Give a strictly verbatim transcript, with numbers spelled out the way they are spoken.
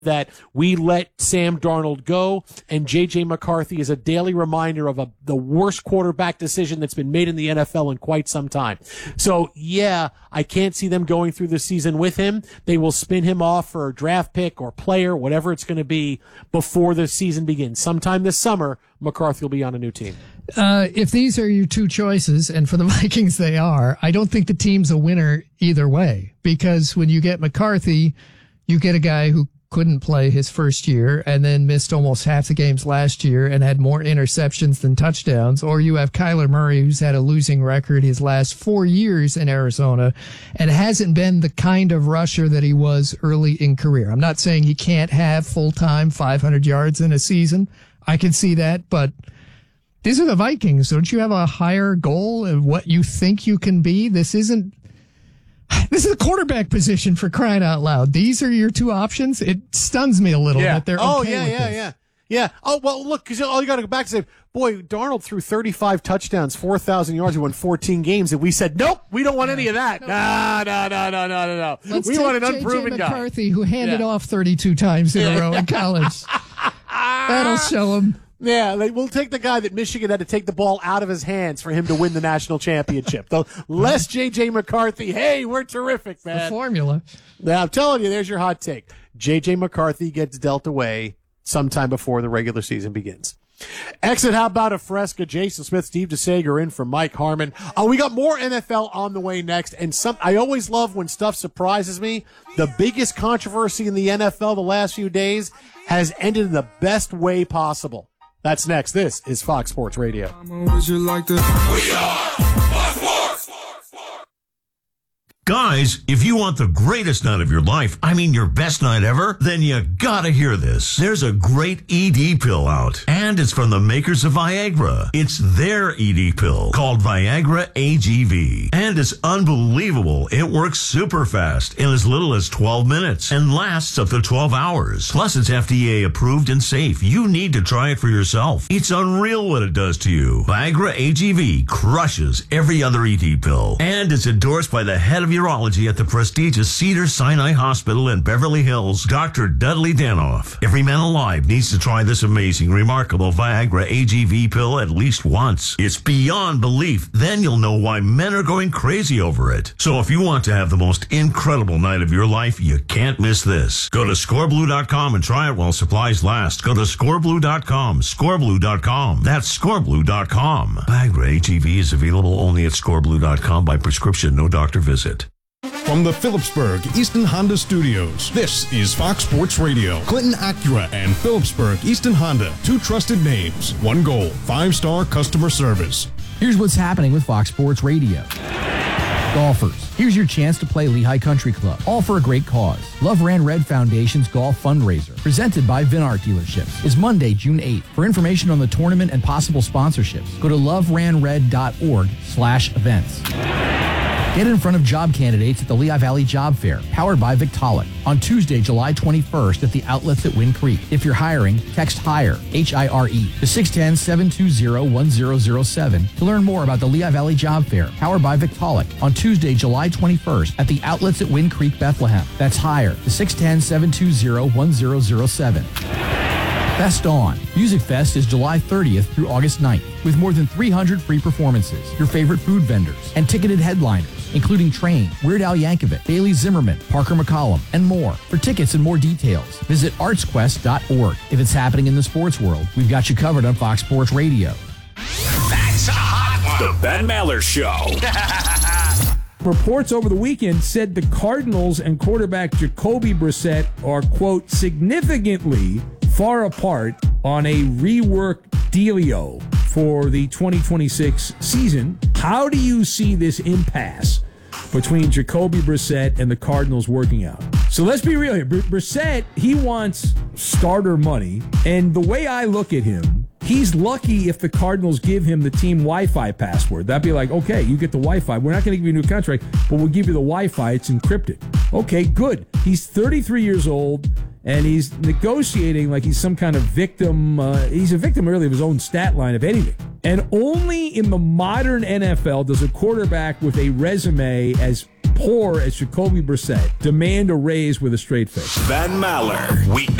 that we let Sam Darnold go, and J J. McCarthy is a daily reminder of a, the worst quarterback decision that's been made in the N F L in quite some time. So, yeah, I can't see them going through the season with him. They will spin him off for a draft pick or player, whatever it's going to be, before the season begins. Sometime this summer, McCarthy will be on a new team. Uh, if these are your two choices, and for the Vikings they are, I don't think the team's a winner either way, because when you get McCarthy, you get a guy who couldn't play his first year and then missed almost half the games last year and had more interceptions than touchdowns. Or you have Kyler Murray, who's had a losing record his last four years in Arizona and hasn't been the kind of rusher that he was early in career. I'm not saying he can't have full-time five hundred yards in a season. I can see that, but these are the Vikings. Don't you have a higher goal of what you think you can be? This isn't This is the quarterback position, for crying out loud. These are your two options. It stuns me a little yeah. that they're oh, okay yeah, with yeah, this. yeah, yeah. Oh, well, look, because all you got to go back and say, boy, Darnold threw thirty-five touchdowns, four thousand yards, he won fourteen games, and we said, nope, we don't want no, any of that. No, no, no, no, no, no, no, no. Let's we take want an J J. unproven guy. McCarthy, who handed yeah. off thirty-two times in a row in college. That'll show him. Yeah, like, we'll take the guy that Michigan had to take the ball out of his hands for him to win the national championship. The less J J. McCarthy. Hey, we're terrific, man. The formula. Now, I'm telling you, there's your hot take. J J. McCarthy gets dealt away sometime before the regular season begins. Exit, how about a Fresca? Jason Smith, Steve DeSager in for Mike Harmon. Uh, we got more N F L on the way next, and some. I always love when stuff surprises me. The biggest controversy in the N F L the last few days has ended in the best way possible. That's next. This is Fox Sports Radio. Would you like to- we are Fox Sports! Guys, if you want the greatest night of your life, I mean your best night ever, then you gotta hear this. There's a great E D pill out, and it's from the makers of Viagra. It's their E D pill called Viagra A G V, and it's unbelievable. It works super fast in as little as twelve minutes and lasts up to twelve hours. Plus, it's F D A approved and safe. You need to try it for yourself. It's unreal what it does to you. Viagra A G V crushes every other E D pill, and it's endorsed by the head of urology at the prestigious Cedars-Sinai Hospital in Beverly Hills, Doctor Dudley Danoff. Every man alive needs to try this amazing, remarkable Viagra A G V pill at least once. It's beyond belief. Then you'll know why men are going crazy over it. So if you want to have the most incredible night of your life, you can't miss this. Go to score blue dot com and try it while supplies last. Go to score blue dot com, score blue dot com. That's score blue dot com. Viagra A G V is available only at score blue dot com by prescription, no doctor visit. From the Phillipsburg Easton Honda Studios, this is Fox Sports Radio. Clinton Acura and Phillipsburg Easton Honda, two trusted names, one goal, five-star customer service. Here's what's happening with Fox Sports Radio. Golfers, here's your chance to play Lehigh Country Club, all for a great cause. Love Ran Red Foundation's golf fundraiser, presented by Vinart Dealerships, is Monday, June eighth. For information on the tournament and possible sponsorships, go to love ran red dot org slash events. Get in front of job candidates at the Lehigh Valley Job Fair, powered by Victaulic, on Tuesday, July twenty-first at the outlets at Wind Creek. If you're hiring, text HIRE, H I R E, to six one zero, seven two zero, one zero zero seven to learn more about the Lehigh Valley Job Fair, powered by Victaulic, on Tuesday, July twenty-first at the outlets at Wind Creek, Bethlehem. That's HIRE, to six one zero, seven two zero, one zero zero seven. Fest On. Music Fest is July thirtieth through August ninth, with more than three hundred free performances, your favorite food vendors, and ticketed headliners, including Train, Weird Al Yankovic, Bailey Zimmerman, Parker McCollum, and more. For tickets and more details, visit arts quest dot org. If it's happening in the sports world, we've got you covered on Fox Sports Radio. That's a hot one. The Ben Maller Show. Reports over the weekend said the Cardinals and quarterback Jacoby Brissett are, quote, significantly far apart on a rework dealio for the twenty twenty-six season. How do you see this impasse between Jacoby Brissett and the Cardinals working out? So let's be real here. Br- Brissett, he wants starter money, and the way I look at him, he's lucky if the Cardinals give him the team Wi-Fi password. That'd be like, okay, you get the Wi-Fi. We're not going to give you a new contract, but we'll give you the Wi-Fi. It's encrypted. Okay, good. He's thirty-three years old, and he's negotiating like he's some kind of victim. Uh, he's a victim, really, of his own stat line, if anything. And only in the modern N F L does a quarterback with a resume as poor as Jacoby Brissett demand a raise with a straight face. Ben Maller, weeknights